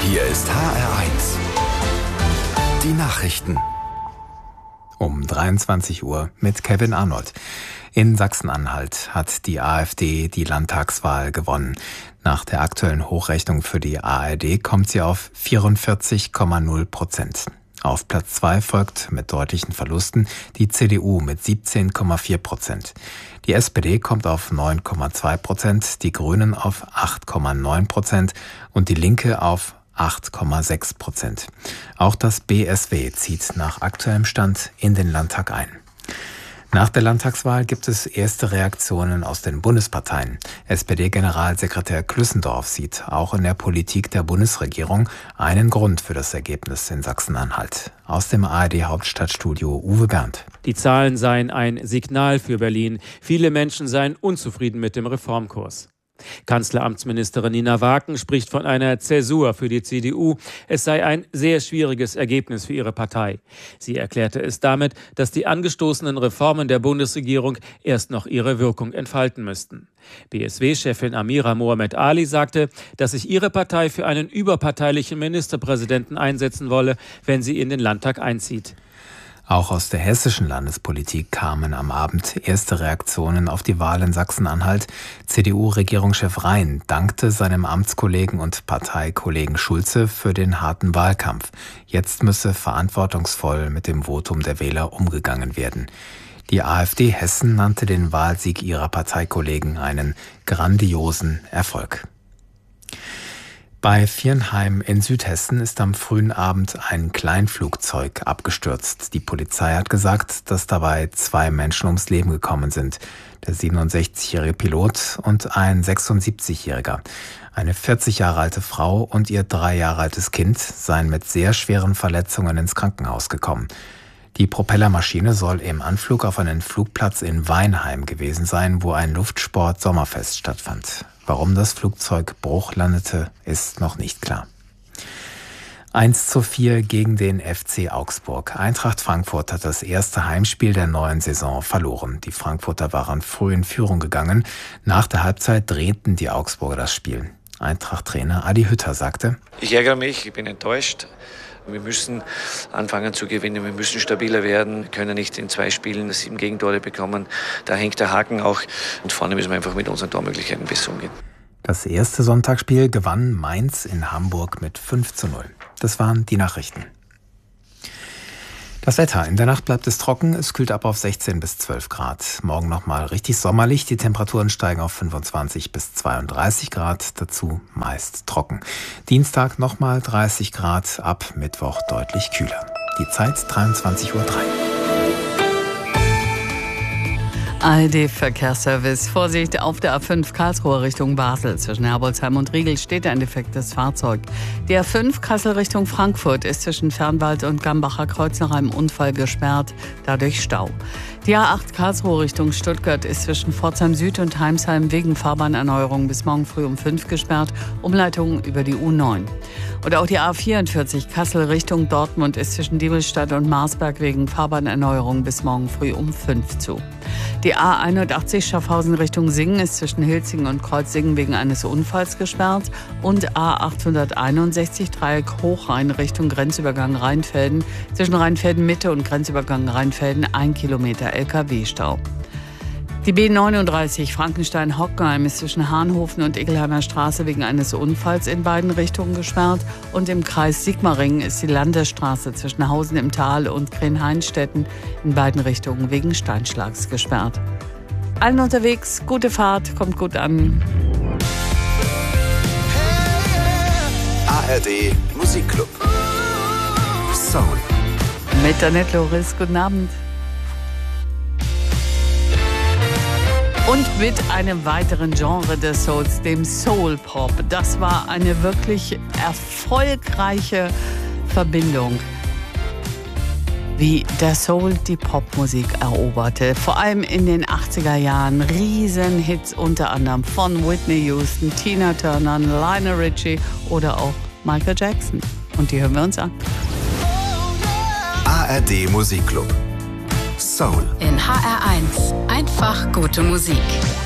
Hier ist HR1. Die Nachrichten. Um 23 Uhr mit Kevin Arnold. In Sachsen-Anhalt hat die AfD die Landtagswahl gewonnen. Nach der aktuellen Hochrechnung für die ARD kommt sie auf 44,0%. Auf Platz 2 folgt mit deutlichen Verlusten die CDU mit 17,4%. Die SPD kommt auf 9,2%, die Grünen auf 8,9% und die Linke auf 8,6%. Auch das BSW zieht nach aktuellem Stand in den Landtag ein. Nach der Landtagswahl gibt es erste Reaktionen aus den Bundesparteien. SPD-Generalsekretär Klüssendorf sieht auch in der Politik der Bundesregierung einen Grund für das Ergebnis in Sachsen-Anhalt. Aus dem ARD-Hauptstadtstudio Uwe Berndt. Die Zahlen seien ein Signal für Berlin. Viele Menschen seien unzufrieden mit dem Reformkurs. Kanzleramtsministerin Nina Waken spricht von einer Zäsur für die CDU. Es sei ein sehr schwieriges Ergebnis für ihre Partei. Sie erklärte es damit, dass die angestoßenen Reformen der Bundesregierung erst noch ihre Wirkung entfalten müssten. BSW-Chefin Amira Mohamed Ali sagte, dass sich ihre Partei für einen überparteilichen Ministerpräsidenten einsetzen wolle, wenn sie in den Landtag einzieht. Auch aus der hessischen Landespolitik kamen am Abend erste Reaktionen auf die Wahl in Sachsen-Anhalt. CDU-Regierungschef Rhein dankte seinem Amtskollegen und Parteikollegen Schulze für den harten Wahlkampf. Jetzt müsse verantwortungsvoll mit dem Votum der Wähler umgegangen werden. Die AfD Hessen nannte den Wahlsieg ihrer Parteikollegen einen grandiosen Erfolg. Bei Viernheim in Südhessen ist am frühen Abend ein Kleinflugzeug abgestürzt. Die Polizei hat gesagt, dass dabei 2 Menschen ums Leben gekommen sind. Der 67-jährige Pilot und ein 76-jähriger. Eine 40 Jahre alte Frau und ihr 3 Jahre altes Kind seien mit sehr schweren Verletzungen ins Krankenhaus gekommen. Die Propellermaschine soll im Anflug auf einen Flugplatz in Weinheim gewesen sein, wo ein Luftsport-Sommerfest stattfand. Warum das Flugzeug Bruch landete, ist noch nicht klar. 1:4 gegen den FC Augsburg. Eintracht Frankfurt hat das erste Heimspiel der neuen Saison verloren. Die Frankfurter waren früh in Führung gegangen. Nach der Halbzeit drehten die Augsburger das Spiel. Eintracht-Trainer Adi Hütter sagte: Ich ärgere mich, ich bin enttäuscht. Wir müssen anfangen zu gewinnen, wir müssen stabiler werden. Wir können nicht in 2 Spielen 7 Gegentore bekommen. Da hängt der Haken auch. Und vorne müssen wir einfach mit unseren Tormöglichkeiten besser umgehen. Das erste Sonntagsspiel gewann Mainz in Hamburg mit 5:0. Das waren die Nachrichten. Das Wetter. In der Nacht bleibt es trocken. Es kühlt ab auf 16 bis 12 Grad. Morgen nochmal richtig sommerlich. Die Temperaturen steigen auf 25 bis 32 Grad. Dazu meist trocken. Dienstag nochmal 30 Grad. Ab Mittwoch deutlich kühler. Die Zeit 23:03 Uhr. ARD-Verkehrsservice. Vorsicht, auf der A5 Karlsruhe Richtung Basel. Zwischen Herbolzheim und Riegel steht ein defektes Fahrzeug. Die A5 Kassel Richtung Frankfurt ist zwischen Fernwald und Gambacher Kreuz nach einem Unfall gesperrt. Dadurch Stau. Die A8 Karlsruhe Richtung Stuttgart ist zwischen Pforzheim Süd und Heimsheim wegen Fahrbahnerneuerung bis morgen früh um 5 gesperrt. Umleitung über die U9. Und auch die A44 Kassel Richtung Dortmund ist zwischen Diebelstadt und Marsberg wegen Fahrbahnerneuerung bis morgen früh um 5 zu. Die A81 Schaffhausen Richtung Singen ist zwischen Hilzingen und Kreuzsingen wegen eines Unfalls gesperrt. Und A861 Dreieck Hochrhein Richtung Grenzübergang Rheinfelden. Zwischen Rheinfelden Mitte und Grenzübergang Rheinfelden 1 Kilometer LKW-Stau. Die B39 Frankenstein-Hockenheim ist zwischen Hahnhofen und Egelheimer Straße wegen eines Unfalls in beiden Richtungen gesperrt. Und im Kreis Sigmaringen ist die Landesstraße zwischen Hausen im Tal und Grenheinstetten in beiden Richtungen wegen Steinschlags gesperrt. Allen unterwegs, gute Fahrt, kommt gut an. ARD Musikclub. Soul. Mit Annette Loris, guten Abend. Und mit einem weiteren Genre des Souls, dem Soul Pop. Das war eine wirklich erfolgreiche Verbindung, wie der Soul die Popmusik eroberte. Vor allem in den 80er Jahren Riesenhits unter anderem von Whitney Houston, Tina Turner, Lionel Richie oder auch Michael Jackson. Und die hören wir uns an. ARD Musikclub. Soul. In HR1 einfach gute Musik.